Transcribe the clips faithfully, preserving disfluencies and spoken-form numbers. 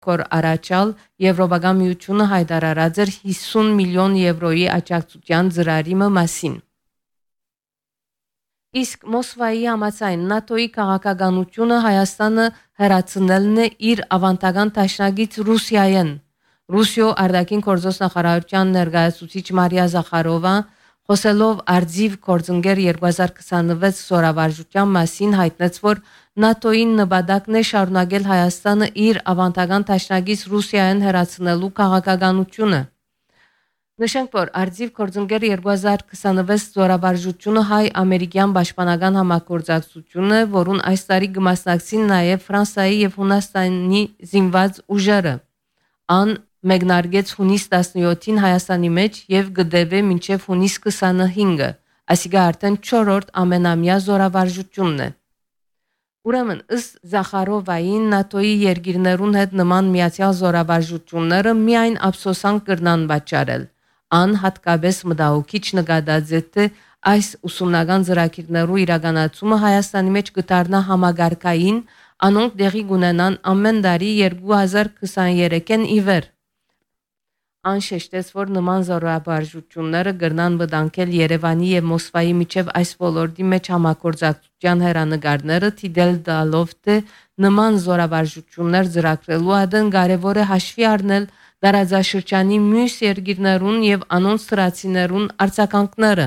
Կոր առաջալ Եվրոպական միությունը հայտարարած էր հիսուն միլիոն եվրոյի աջակցության ծրարի մասին։ Իսկ Մոսկվայի համաձայն ՆԱՏՕ-ի քաղաքականությունը Հայաստանը հրացնելն է իր ավանդական դաշնակից Ռուսիայեն։ Ռուսիո արտաքին գործոս նախարարության ներկայացուցիչ Մարիա Զախարովա խոսելով արձիվ գործընկեր երկու հազար քսանվեց սորավարժության մասին հայտնեց, որ ՆԱՏՕ-ի նպատակն է շարունակել Հայաստանը իր ավանդական դաշնակից Ռուսիայեն հրացնելու քաղաքականությունը։ Նշենք, որ արձիվ գործընկեր երկու հազար քսանվեց սորավարժությունը հայ-ամերիկյան պաշտպանական համագործակցությունը, որուն այս տարի կմասնակցին նաև Ֆրանսիայի եւ Հունաստանի զինված ուժերը։ Ան մեկնարկեց հունիս տասնյոթին Հայաստանի մեջ եւ կդեվե մինչեւ հունիս քսանհինգը, այսինքն արդեն չորրորդ ամենամյա զորավարժությունն է։ Ուրեմն ըստ Զախարովային ՆԱՏՕ-ի երկիրներուն հետ նման միացյալ զորավարժությունները միայն ափսոսանք կրնան պատճառել։ Ան հատկապես մտահոգիչ նկատած է, թե այս ուսումնական ծրագիրներու իրականացումը Հայաստանի մեջ կդառնա համագարկային, անոնք դեղի կունենան ամեն տարի երկու հազար քսաներեքին ի վեր։ Ան շեշտեց, որ նման զորավարժությունները կրնան վտանգել Երևանի եւ Մոսկվայի միջև այս ոլորտի մեջ համագործակցության հերանեկարները, թիդել տալով, թե նման զորավարժություններ ծրագրելու ադեն կարևոր է հաշվի առնել տարածաշրջանի մյուս երկիրներուն եւ անոնց սրացիներուն արձագանքները։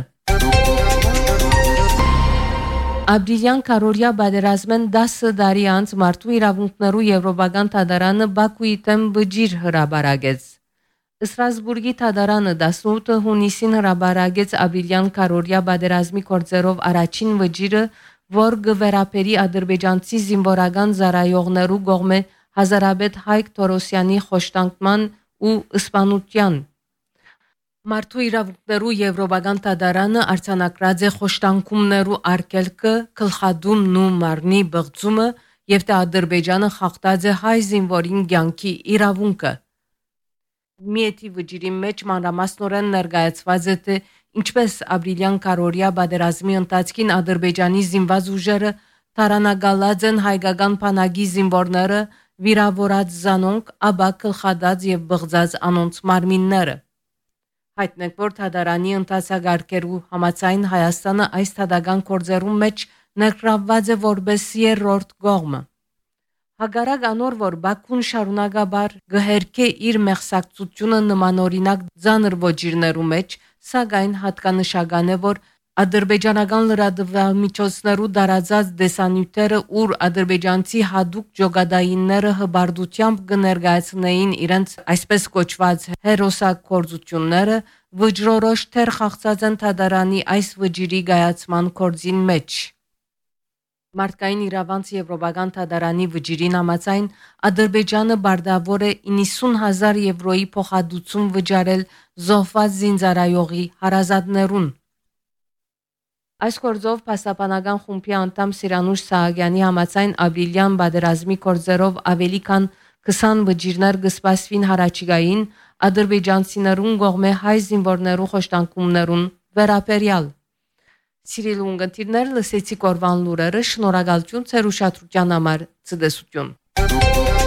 Ապրիլյան քարորիա բادرազմեն դասը տարի անց մարդու իրավունքներու եվրոպական դատարանը Բաքուի դեմ վճիռ հրաբարագեց։ Ստրասբուրգի դատարանը տասնութ հունիսին հրաբարագեց ապրիլյան քարորիա բادرազմի գործերով առաջին վճիռը, որ գվերապերի ադրբեջանցի զինվորական զարայողներու կողմէ Հազարաբեդ Հայկ Թորոսյանի խոշտանգման ու սպանության։ Մարդու իրավունքներու եվրոպական դատարանը արձանագրած է խոշտանգումներու արգելքը, գլխադումն ու մարմնի բղծումը եւ թե Ադրբեջանը խախտած է հայ զինվորին կյանքի իրավունքը։ Միեթի վճիրի մեջ մանրամասնորեն ներկայացված է, թե ինչպես ապրիլյան քարորիա բادرազմի ընթացքին Ադրբեջանի զինված ուժերը թարանագալած են հայկական բանակի զինվորները, վիրավորած զանոնք, ապա գլխադած եւ բղծած անոնց մարմինները։ Հայտնենք, որ դատարանի ընթացագարկերու համաձայն Հայաստանը այս թադական գործերու մեջ ներգրավված է որպես երրորդ կողմը։ Հակառակ անոր, որ Բաքուն շարունակաբար գհերքե իր մեղսակցությունը նմանօրինակ ծանր ոճիրներու մեջ, սակայն հատկանշական է, որ ադրբեջանական լրատվամիջոցներու դարածած դեսանյութերը, ուր ադրբեջանցի հadouk ջոգադայինները հբարդությամբ կներկայացնեին իրենց այսպես կոչված հերոսակորձությունները, վճռորոշ թեր խաղցած են դատարանի այս վճիրի գայացման կորձին մեջ։ Մարդկային իրավանց եվրոպական դատարանի վճիրին համաձայն Ադրբեջանը բարդավոր է իննսուն հազար եվրոյի փոխհատուցում վճարել զոհված զինծառայողի հարազատներուն։ Այս գործով փաստաբանական խումբի անդամ Սիրանուշ Սահակյանի համաձայն ապրիլյան բادرազմի գործերով ավելի քան քսան վճիրներ կսպասվին հարաճիգային ադրբեջանցիներուն կողմէ հայ զինվորներու խոշտանգումներուն վերաբերյալ։ Սիրելի ունգընտիրներ, լսեցիք օրվան լուրերը, շնորհակալություն ձեր ուշադրության համար, ցտեսություն։